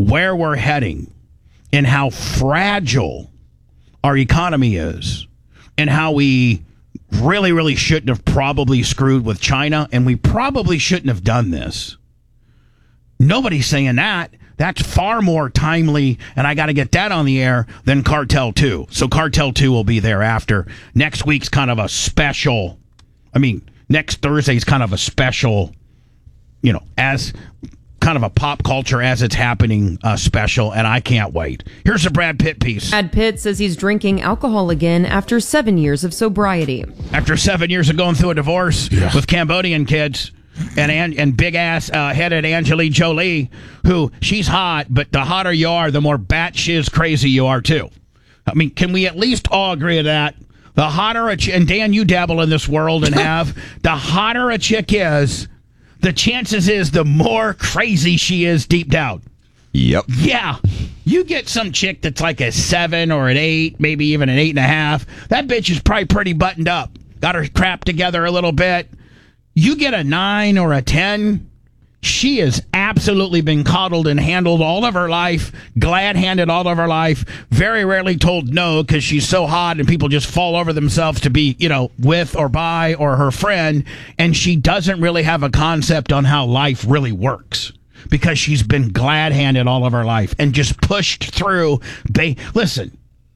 where we're heading and how fragile our economy is and how we really, really shouldn't have probably screwed with China, and we probably shouldn't have done this. Nobody's saying that. That's far more timely, and I got to get that on the air, than Cartel 2. So Cartel 2 will be there after. Next week's kind of a special, next Thursday's kind of a special, as kind of a pop culture as it's happening special, and I can't wait. Here's a Brad Pitt piece. Brad Pitt says he's drinking alcohol again after 7 years of sobriety. After 7 years of going through a divorce with Cambodian kids and big ass headed Angelina Jolie, who she's hot, but the hotter you are, the more batshit crazy you are too. Can we at least all agree to that? The hotter and Dan, you dabble in this world and have, the hotter a chick is, the chances is the more crazy she is deep down. Yep. Yeah. You get some chick that's like a 7 or an 8, maybe even an 8.5. That bitch is probably pretty buttoned up. Got her crap together a little bit. You get a 9 or a 10, she has absolutely been coddled and handled all of her life, glad-handed all of her life, very rarely told no because she's so hot and people just fall over themselves to be, with or by or her friend, and she doesn't really have a concept on how life really works because she's been glad-handed all of her life and just pushed through. Listen,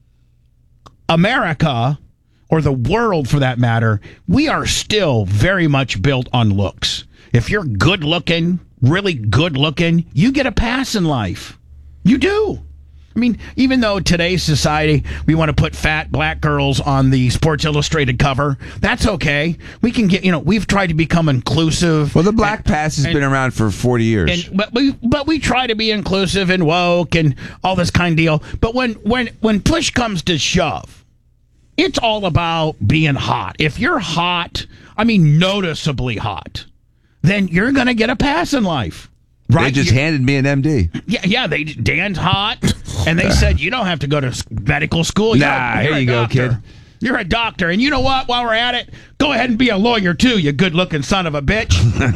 America, or the world for that matter, we are still very much built on looks. If you're good looking, really good looking, you get a pass in life. You do. Even though today's society, we want to put fat black girls on the Sports Illustrated cover, that's okay. We can get, we've tried to become inclusive. Well, the black pass has been around for 40 years. But we try to be inclusive and woke and all this kind of deal. But when push comes to shove, it's all about being hot. If you're hot, noticeably hot, then you're going to get a pass in life. Right? They just handed me an MD. Yeah. Dan's hot, and they said, you don't have to go to medical school. Here you go, kid. You're a doctor, and you know what? While we're at it, go ahead and be a lawyer, too, you good-looking son of a bitch.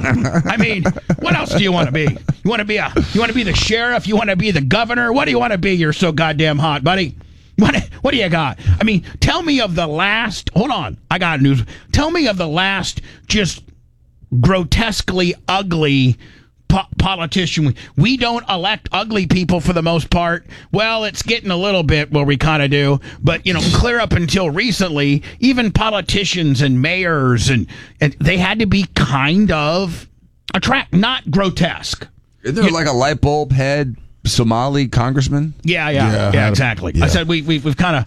What else do you want to be? You want to be the sheriff? You want to be the governor? What do you want to be? You're so goddamn hot, buddy. What do you got? Tell me of the last... Hold on. I got news. Tell me of the last just grotesquely ugly politician. We don't elect ugly people for the most part. Well, it's getting a little bit where we kind of do. But, clear up until recently, even politicians and mayors, and they had to be kind of not grosque. Isn't there like a light bulb head Somali congressman? Yeah, exactly. Yeah. I said we've kind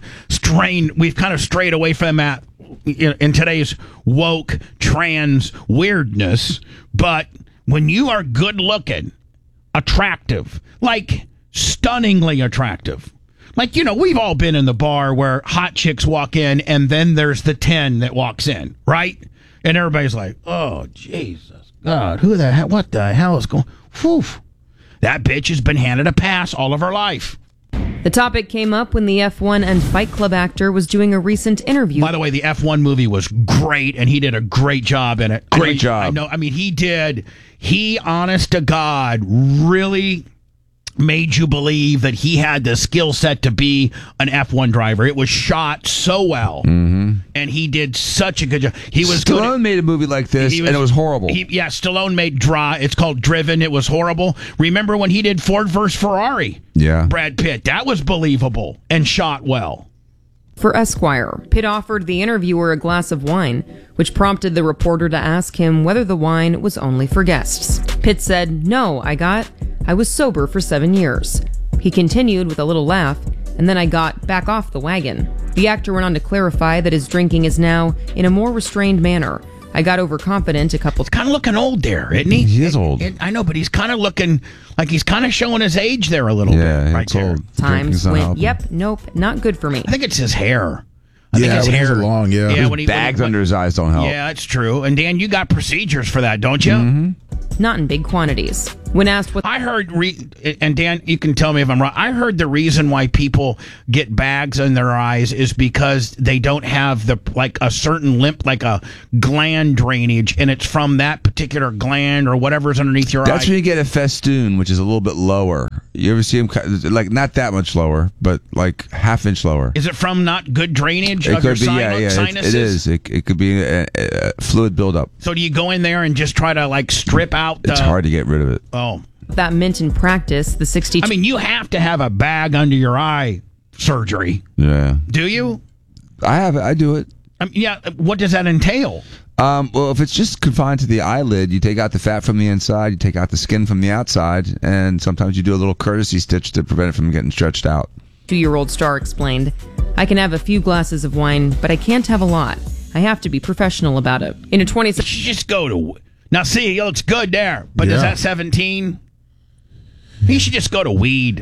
of strayed away from that in today's woke trans weirdness. But when you are good looking, attractive, like stunningly attractive, we've all been in the bar where hot chicks walk in and then there's the 10 that walks in, right? And everybody's like, oh, Jesus, God, what the hell is going, whew. That bitch has been handed a pass all of her life. The topic came up when the F1 and Fight Club actor was doing a recent interview. By the way, the F1 movie was great, and he did a great job in it. Great job. I know. He did. He, honest to God, really made you believe that he had the skill set to be an F1 driver. It was shot so well, and he did such a good job. Stallone made a movie like this, and it was horrible. Stallone made It's called Driven. It was horrible. Remember when he did Ford vs. Ferrari? Yeah. Brad Pitt. That was believable and shot well. For Esquire, Pitt offered the interviewer a glass of wine, which prompted the reporter to ask him whether the wine was only for guests. Pitt said, "No, I was sober for 7 years." He continued with a little laugh, and then I got back off the wagon. The actor went on to clarify that his drinking is now in a more restrained manner. I got overconfident a couple... He's kind of looking old there, isn't he? He is old. I know, but he's kind of looking like he's kind of showing his age there a little bit. Yeah, it's old. Times went, yep, nope, not good for me. I think it's his hair. I think his when hair he's long, His bags under his eyes don't help. Yeah, it's true. And Dan, you got procedures for that, don't you? Mm-hmm. Not in big quantities. When asked what... I heard, and Dan, you can tell me if I'm wrong, I heard the reason why people get bags in their eyes is because they don't have a certain lymph, like a gland drainage, and it's from that particular gland or whatever's underneath your eye. That's when you get a festoon, which is a little bit lower. You ever see him like not that much lower, but like half-inch lower? Is it from not good drainage It of your could be, sinuses? it is. It could be a fluid buildup. So do you go in there and just try to like strip out the... It's hard to get rid of it. Oh. That meant in practice, the 62... I mean, you have to have a bag under your eye surgery. Yeah. Do you? I do it. Yeah. What does that entail? Well, if it's just confined to the eyelid, you take out the fat from the inside, you take out the skin from the outside, and sometimes you do a little courtesy stitch to prevent it from getting stretched out. 2-year-old Star explained, I can have a few glasses of wine, but I can't have a lot. I have to be professional about it. In a 20... You just go to... Now, see, he looks good there, but is that 17? He should just go to weed.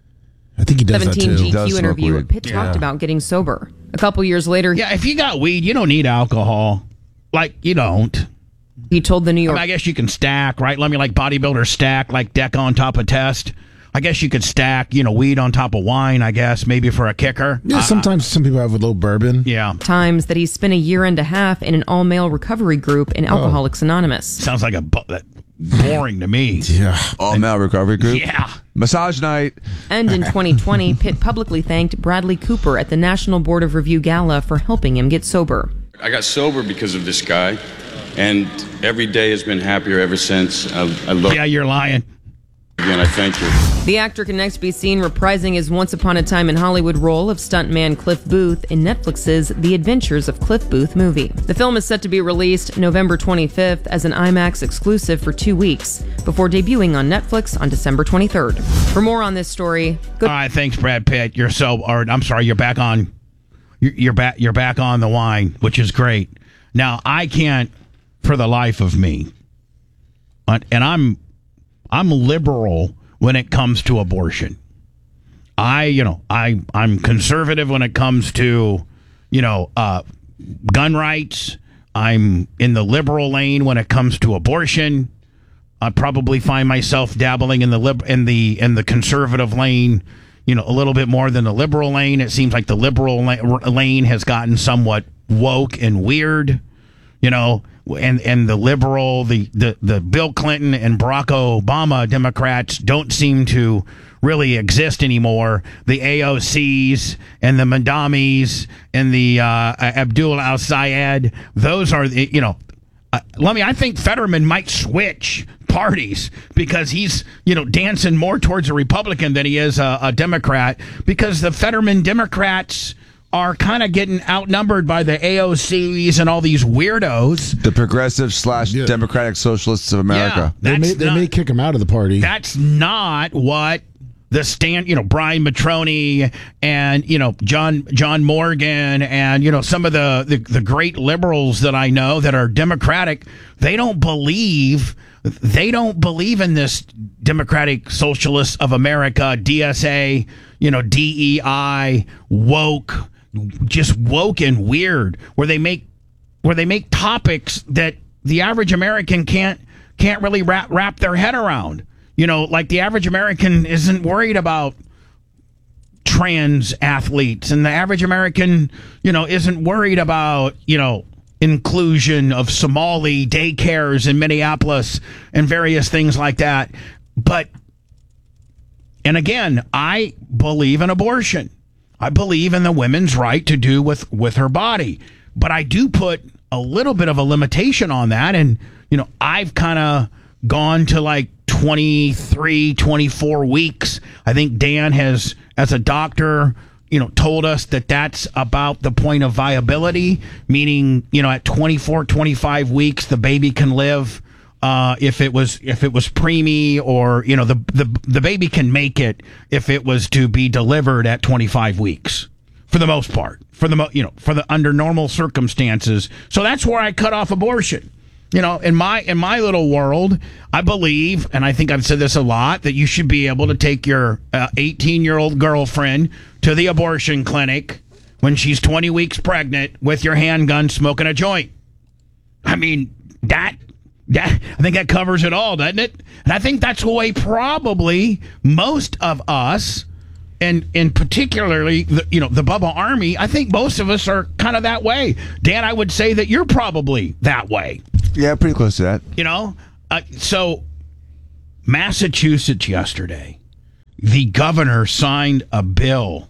I think he does that 17 too. GQ interview, Pitt talked about getting sober. A couple years later... Yeah, if you got weed, you don't need alcohol. Like, you don't. He told the New York... I guess you can stack, right? Let me like bodybuilders stack, like deck on top of test. I guess you could stack, weed on top of wine, I guess, maybe for a kicker. Yeah, sometimes some people have a little bourbon. Yeah. Times that he spent a year and a half in an all-male recovery group in Alcoholics Anonymous. Sounds like boring to me. Yeah. All-male recovery group? Yeah. Massage night. And in 2020, Pitt publicly thanked Bradley Cooper at the National Board of Review Gala for helping him get sober. I got sober because of this guy, and every day has been happier ever since. I love Yeah, you're lying. Again, I thank you. The actor can next be seen reprising his Once Upon a Time in Hollywood role of stuntman Cliff Booth in Netflix's The Adventures of Cliff Booth movie. The film is set to be released November 25th as an IMAX exclusive for 2 weeks, before debuting on Netflix on December 23rd. For more on this story, go... All right, thanks, Brad Pitt. You're back on. You're back on the wine, which is great. Now I can't, for the life of me, and I'm liberal when it comes to abortion. I'm conservative when it comes to, gun rights. I'm in the liberal lane when it comes to abortion. I probably find myself dabbling in the conservative lane, a little bit more than the liberal lane. It seems like the liberal lane has gotten somewhat woke and weird, and the liberal, the Bill Clinton and Barack Obama Democrats don't seem to really exist anymore. The AOCs and the Mandamis and the Abdul Al-Sayed, those are, I think Fetterman might switch parties because he's, dancing more towards a Republican than he is a Democrat, because the Fetterman Democrats are kind of getting outnumbered by the AOCs and all these weirdos. The progressive / Democratic Socialists of America. Yeah, they may kick him out of the party. That's not what the Brian Matroni and, John Morgan and, some of the great liberals that I know that are Democratic, they don't believe in this Democratic Socialists of America, DSA, DEI, woke, just woke and weird, where they make topics that the average American can't really wrap their head around. Like the average American isn't worried about trans athletes, and the average American, isn't worried about, inclusion of Somali daycares in Minneapolis and various things like that. And again, I believe in abortion. I believe in the woman's right to do with her body. But I do put a little bit of a limitation on that. And, I've kind of gone to like 23, 24 weeks. I think Dan has, as a doctor, told us that that's about the point of viability, meaning, at 24, 25 weeks, the baby can live. If it was preemie, or the baby can make it if it was to be delivered at 25 weeks, for the most part, under normal circumstances. So that's where I cut off abortion. In my little world, I believe, and I think I've said this a lot, that you should be able to take your 18-year-old girlfriend to the abortion clinic when she's 20 weeks pregnant with your handgun, smoking a joint. I mean, I think that covers it all, doesn't it? And I think that's the way probably most of us, and particularly the Bubba Army, I think most of us are kind of that way. Dan, I would say that you're probably that way. Yeah, pretty close to that. So Massachusetts yesterday The governor signed a bill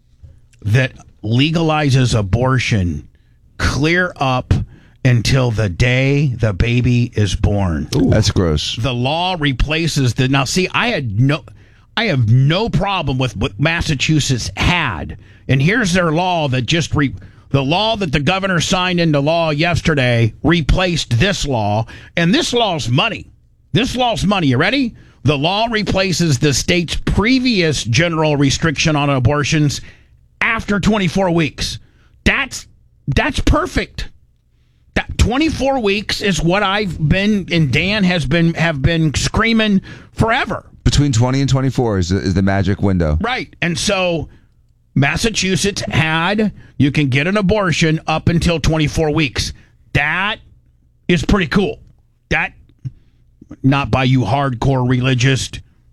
that legalizes abortion clear up until the day the baby is born. That's gross. The law replaces the... Now, see, I have no problem with what Massachusetts had. And here's their law that just... the law that the governor signed into law yesterday replaced this law. And this law's money. This law's money. You ready? The law replaces the state's previous general restriction on abortions after 24 weeks. That's perfect. That 24 weeks is what I've been and Dan have been screaming forever. Between 20 and 24 is the magic window. Right. And so Massachusetts you can get an abortion up until 24 weeks. That is pretty cool. That, not by you hardcore religious,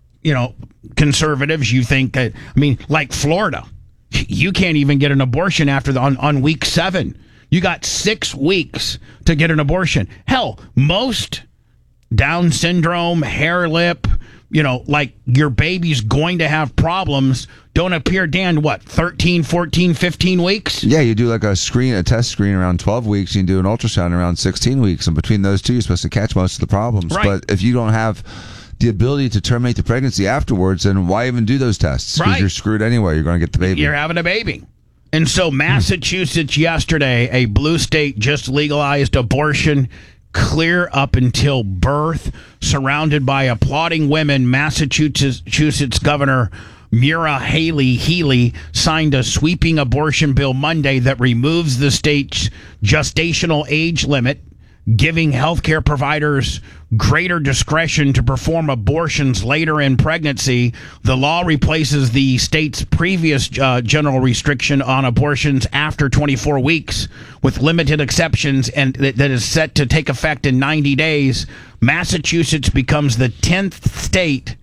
conservatives, you think that, like Florida, you can't even get an abortion on week 7. You got 6 weeks to get an abortion. Hell, most Down syndrome, hair lip, like your baby's going to have problems, don't appear, Dan, 13, 14, 15 weeks? Yeah, you do like a test screen around 12 weeks. You do an ultrasound around 16 weeks. And between those two, you're supposed to catch most of the problems. Right. But if you don't have the ability to terminate the pregnancy afterwards, then why even do those tests? Because you're screwed anyway. You're going to get the baby. You're having a baby. And so Massachusetts yesterday, a blue state, just legalized abortion clear up until birth, surrounded by applauding women. Massachusetts Governor Maura Healey signed a sweeping abortion bill Monday that removes the state's gestational age limit, giving healthcare providers greater discretion to perform abortions later in pregnancy. The law replaces the state's previous general restriction on abortions after 24 weeks with limited exceptions, and that is set to take effect in 90 days. Massachusetts becomes the 10th state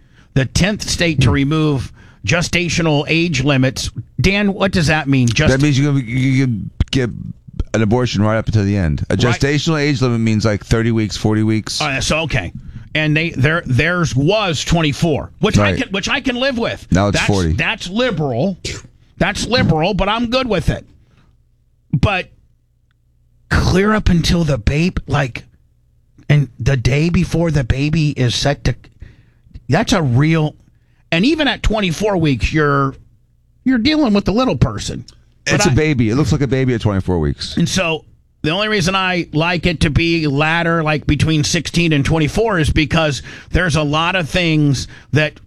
to remove gestational age limits. Dan, what does that mean? That means you can get an abortion right up until the end. A gestational age limit means like 30 weeks, 40 weeks. Okay. And theirs was 24, which I can live with. Now it's 40. That's liberal. That's liberal, but I'm good with it. But clear up until the babe, and the day before the baby is set to, that's a real, and even at 24 weeks, you're dealing with the little person. It's a baby. It looks like a baby at 24 weeks. And so the only reason I like it to be latter, like between 16 and 24, is because there's a lot of things that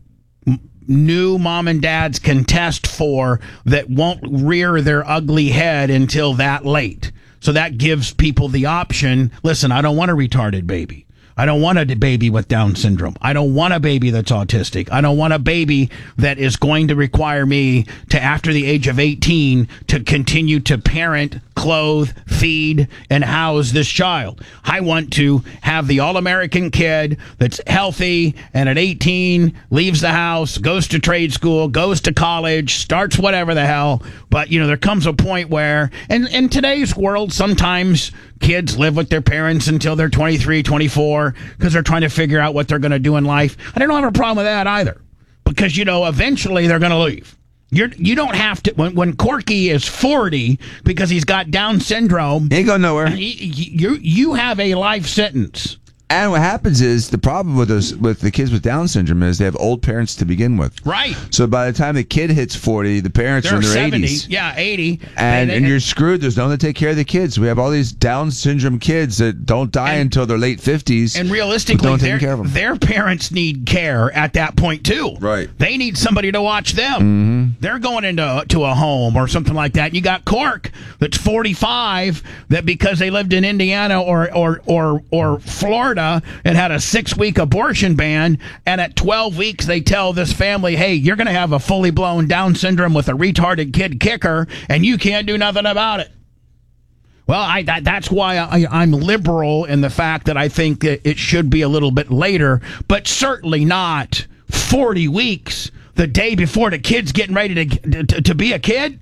new mom and dads can test for that won't rear their ugly head until that late. So that gives people the option. Listen, I don't want a retarded baby. I don't want a baby with Down syndrome. I don't want a baby that's autistic. I don't want a baby that is going to require me to, after the age of 18, to continue to parent, clothe, feed, and house this child. I want to have the all-American kid that's healthy and at 18 leaves the house, goes to trade school, goes to college, starts whatever the hell. But, there comes a point where, and in today's world, sometimes kids live with their parents until they're 23, 24, because they're trying to figure out what they're going to do in life. I don't have a problem with that either, because, eventually they're going to leave. You don't have to, when Corky is 40 because he's got Down syndrome, he ain't going nowhere. You have a life sentence. And what happens is, the problem with the kids with Down syndrome is they have old parents to begin with. Right. So by the time the kid hits 40, the parents are in their 70, 80s. Yeah, 80. And you're screwed. There's no one to take care of the kids. We have all these Down syndrome kids that don't die until their late 50s. And realistically, no one taking care of them. Their parents need care at that point, too. Right. They need somebody to watch them. Mm-hmm. They're going to a home or something like that. You got Cork that's 45 that because they lived in Indiana or Florida and had a 6-week abortion ban, and at 12 weeks they tell this family, hey, you're going to have a fully blown Down syndrome with a retarded kid kicker, and you can't do nothing about it. Well, that's why I'm liberal in the fact that I think that it should be a little bit later, but certainly not 40 weeks, the day before the kid's getting ready to be a kid.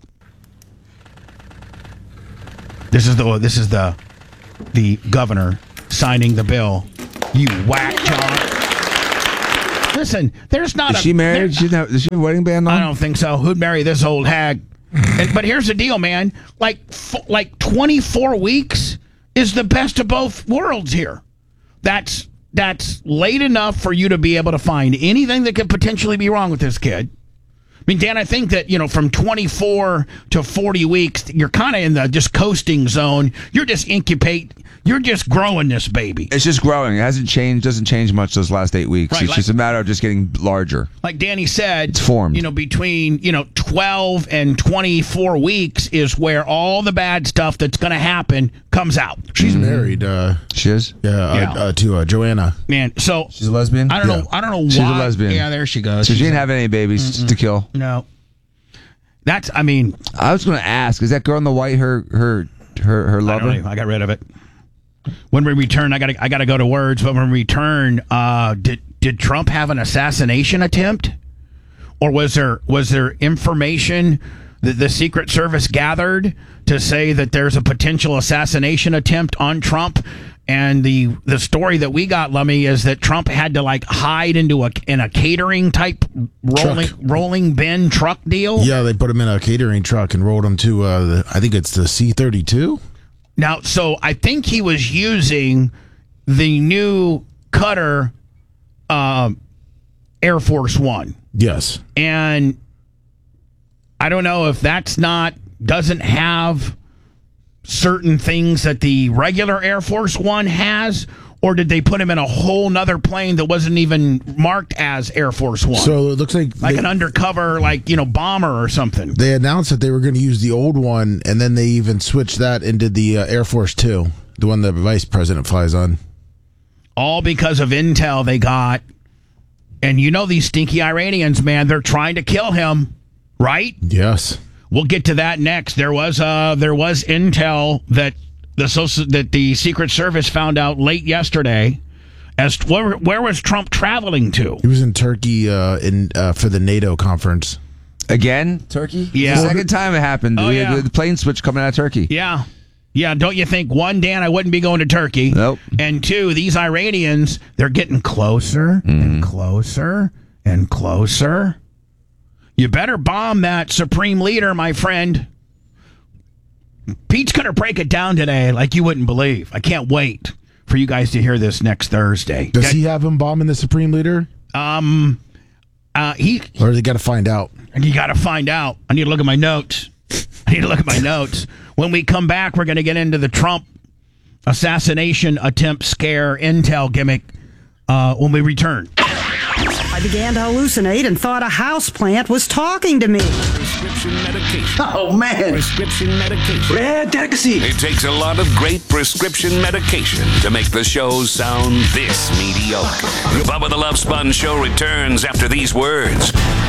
This is the governor signing the bill. You whack job. Listen, there's not Is she married? Does she have a wedding band on? I don't think so. Who'd marry this old hag? But here's the deal, man. Like 24 weeks is the best of both worlds here. That's late enough for you to be able to find anything that could potentially be wrong with this kid. I mean, Dan, I think that, from 24 to 40 weeks, you're kind of in the just coasting zone. You're just You're just growing this baby. It's just growing. It hasn't changed. Doesn't change much those last 8 weeks. Right, it's just a matter of just getting larger. Like Danny said, it's formed. Between 12 and 24 weeks is where all the bad stuff that's going to happen comes out. She's married. She is. To Joanna. Man, so she's a lesbian. I don't know why. She's a lesbian. Yeah, there she goes. So she didn't have any babies to kill. No. I was going to ask, is that girl in the white her lover? I got rid of it. When we return, I gotta go to words. But when we return, did Trump have an assassination attempt, or was there information that the Secret Service gathered to say that there's a potential assassination attempt on Trump? And the story that we got, Lummy, is that Trump had to hide in a catering type rolling bin truck deal. Yeah, they put him in a catering truck and rolled him to I think it's the C-32. Now, so I think he was using the new Cutter Air Force One. Yes. And I don't know if doesn't have certain things that the regular Air Force One has, or did they put him in a whole nother plane that wasn't even marked as Air Force One? So it looks like an undercover, bomber or something. They announced that they were going to use the old one, and then they even switched that and did the Air Force Two, the one the vice president flies on. All because of intel they got. And these stinky Iranians, man, they're trying to kill him, right? Yes. We'll get to that next. There was intel that the Secret Service found out late yesterday as to where was Trump traveling to. He was in Turkey for the NATO conference. Again, Turkey? Yeah. The second time it happened. Oh, yeah. The plane switch coming out of Turkey. Yeah. Yeah, don't you think, one, Dan, I wouldn't be going to Turkey. Nope. And two, these Iranians, they're getting closer and closer and closer. You better bomb that supreme leader, my friend. Pete's going to break it down today like you wouldn't believe. I can't wait for you guys to hear this next Thursday. Does he have him bombing the supreme leader? Or they got to find out. And you got to find out. I need to look at my notes. When we come back, we're going to get into the Trump assassination attempt scare intel gimmick when we return. I began to hallucinate and thought a houseplant was talking to me. Prescription medication. Oh, man. Prescription medication. Red delicacy. It takes a lot of great prescription medication to make the show sound this mediocre. Bubba the Love Sponge Show returns after these words.